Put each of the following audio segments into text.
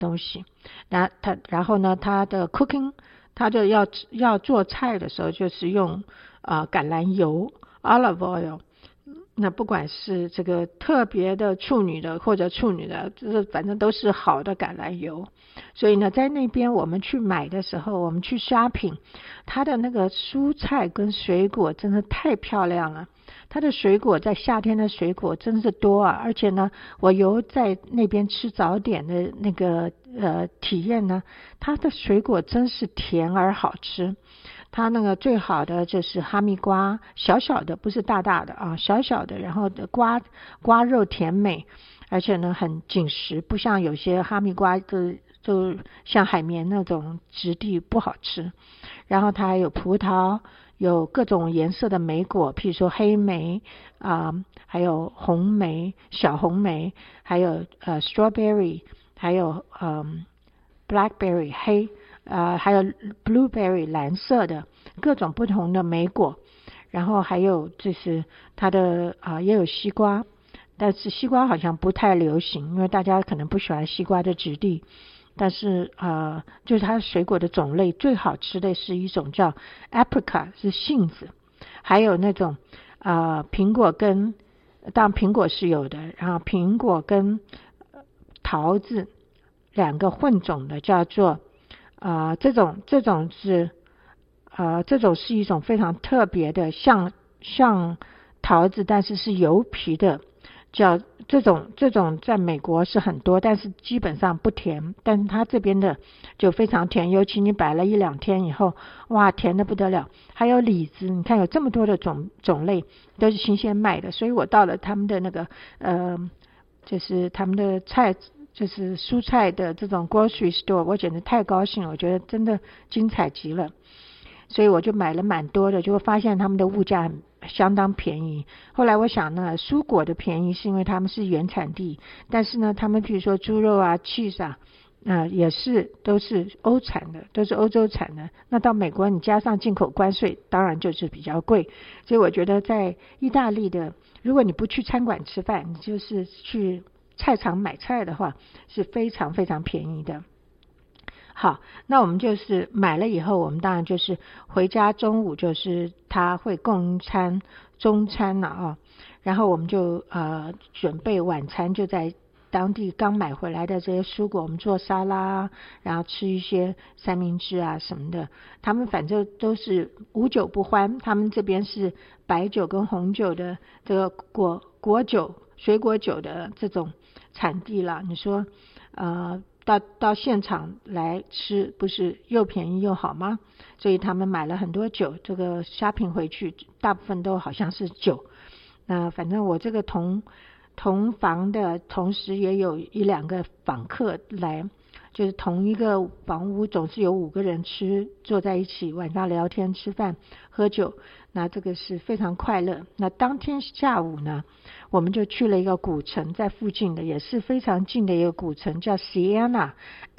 东西。然后呢，他的 cooking， 他就要做菜的时候就是用橄榄油 olive oil。那不管是这个特别的处女的或者处女的，就是反正都是好的橄榄油。所以呢，在那边我们去买的时候，我们去 shopping， 它的那个蔬菜跟水果真的太漂亮了。它的水果在夏天的水果真是多啊，而且呢，我有在那边吃早点的那个体验呢，它的水果真是甜而好吃。它那个最好的就是哈密瓜，小小的，不是大大的啊，小小的，然后的瓜肉甜美，而且呢很紧实，不像有些哈密瓜就像海绵那种质地不好吃。然后它还有葡萄，有各种颜色的莓果，譬如说黑莓还有红莓、小红莓，还有strawberry， 还有blackberry 黑还有 blueberry 蓝色的，各种不同的莓果。然后还有就是它的也有西瓜，但是西瓜好像不太流行，因为大家可能不喜欢西瓜的质地。但是就是它水果的种类最好吃的是一种叫 apricot， 是杏子，还有那种苹果跟，当然苹果是有的，然后苹果跟桃子两个混种的叫做这种是一种非常特别的，像桃子但是是油皮的，叫这种在美国是很多，但是基本上不甜，但是它这边的就非常甜，尤其你摆了1-2天以后，哇，甜的不得了。还有李子，你看有这么多的种类都是新鲜卖的，所以我到了他们的那个就是他们的菜，就是蔬菜的这种 grocery store， 我简直太高兴了，我觉得真的精彩极了。所以我就买了蛮多的，就会发现他们的物价相当便宜。后来我想呢，蔬果的便宜是因为他们是原产地，但是呢，他们比如说猪肉啊、cheese 也是都是欧产的，都是欧洲产的。那到美国你加上进口关税，当然就是比较贵。所以我觉得在意大利的，如果你不去餐馆吃饭，你就是去菜场买菜的话，是非常非常便宜的。好，那我们就是买了以后，我们当然就是回家中午就是他会供餐中餐了然后我们就准备晚餐，就在当地刚买回来的这些蔬果，我们做沙拉，然后吃一些三明治啊什么的。他们反正都是无酒不欢，他们这边是白酒跟红酒的这个果酒、水果酒的这种产地了。你说到现场来吃，不是又便宜又好吗？所以他们买了很多酒，这个 shopping 回去大部分都好像是酒。那反正我这个同房的同时也有1-2个访客来，就是同一个房屋总是有5个人坐在一起，晚上聊天吃饭喝酒，那这个是非常快乐。那当天下午呢，我们就去了一个古城，在附近的也是非常近的一个古城，叫 Siena，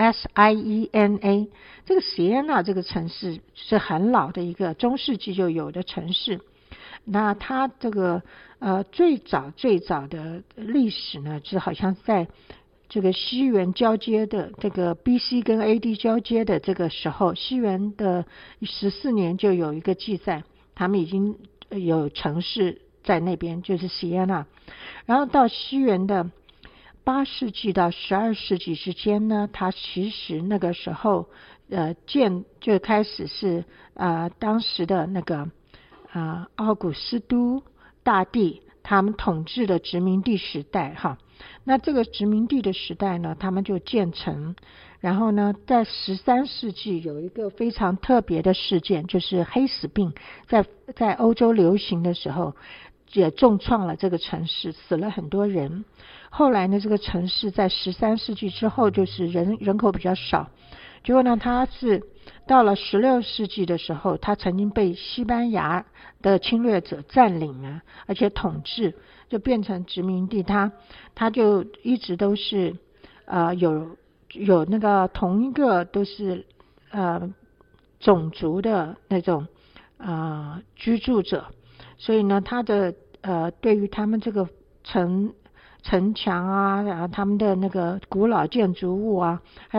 S-I-E-N-A。 这个 Siena 这个城市是很老的一个中世纪就有的城市。那它这个最早的历史呢，是好像在这个西元交接的这个 BC 跟 AD 交接的这个时候，西元的14年就有一个记载，他们已经有城市在那边，就是 Siena。 然后到西元的8世纪到12世纪之间呢，它其实那个时候就开始是当时的那个奥古斯都大帝他们统治的殖民地时代那这个殖民地的时代呢，他们就建成。然后呢，在13世纪有一个非常特别的事件，就是黑死病在欧洲流行的时候，也重创了这个城市，死了很多人。后来呢，这个城市在13世纪之后就是人口比较少，结果呢，它是到了16世纪的时候，它曾经被西班牙的侵略者占领了，而且统治，就变成殖民地。它就一直都是有那个同一个都是种族的那种居住者，所以呢，它的对于他们这个城墙啊，然后他们的那个古老建筑物啊，还有